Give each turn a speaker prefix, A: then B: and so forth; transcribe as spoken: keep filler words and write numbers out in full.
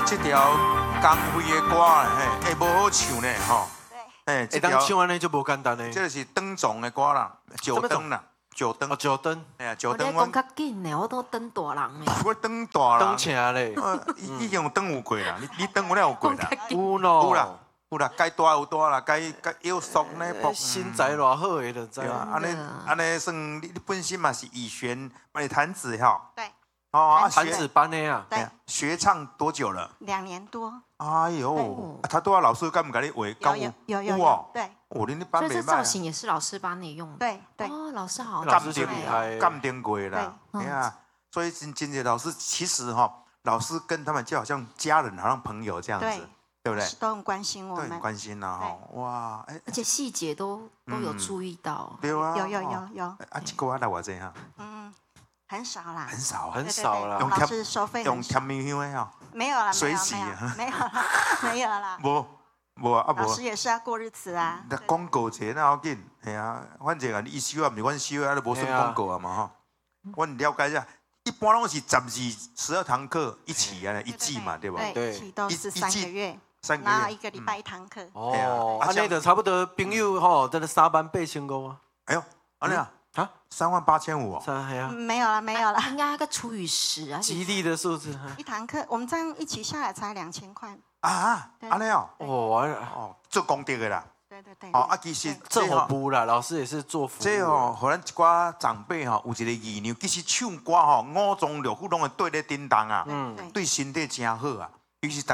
A: 这条光辉的歌嘿，哎，无好唱呢吼。哎，
B: 会当唱安尼就无简单呢。
A: 这是灯总的歌啦，九灯啦，九灯。
B: 哦，九灯。
A: 哎呀，九灯。
C: 我讲较紧呢，我都灯大人呢。
A: 我灯大人。
B: 灯车咧。
A: 已经有灯有过啦，你你灯有了有过啦。
B: 有咯。
A: 有啦，有啦，该大有大啦，该该要熟呢。
B: 身材偌好的就知。
A: 对啊，安尼安尼算你你本身嘛是以弦，嘛是弹子哈。
D: 对。
A: 哦，
B: 弹子班的呀。
D: 对。
A: 学唱多久了？
D: 两年多。
A: 哎呦，他都要老师敢不敢你为
D: 有有有有有。对。
A: 哦，你那班
C: 所以这造型也是老师帮你用的。
D: 对对。
C: 哦，老师好。
B: 老师就厉害。
A: 鉴定过啦。对呀，所以真真的老师其实哈，老师跟他们就好像家人，好像朋友这样子，对不对？
D: 都很关心我们。
A: 都很关心呐哈，哇，
C: 哎，而且细节都都有注意到。
A: 对啊。
D: 有有有有。
A: 啊，这个来我这样。
D: 嗯。很少啦，
A: 很少，
B: 很少啦。
D: 老师收费
A: 用甜米香的哈，
D: 没有啦，
A: 水洗
D: 啊，没有啦，没有啦。
A: 无无啊，
D: 老师也是要过日子啊。
A: 那广告者哪要紧？系啊，反正啊，你收啊，唔是阮收啊，都无算广告啊嘛哈。我了解一下，一般拢是十二、十二堂课一起啊，一季嘛，对吧？
D: 对，一起都是三个月，
A: 三个月，
D: 然后一个礼拜一堂课。
B: 哦，安尼就差不多朋友吼，这个三万八千五啊。
A: 哎呦，安尼啊。啊，三万八千五哦，
D: 没有了，没有了，
C: 应该那个除以十啊，
B: 吉利的数字。
D: 一堂课，我们这样一起下来才两千块
A: 啊，安尼哦，
B: 哦，
A: 哦，做功德的啦，
D: 对对对，
A: 哦啊，其实
B: 做服务啦，老师也是做服务。
A: 这哦，互咱一寡长辈吼，有一个意念，其实唱歌吼，五脏六腑拢会对咧叮当啊，嗯，对身体真好啊，尤其是。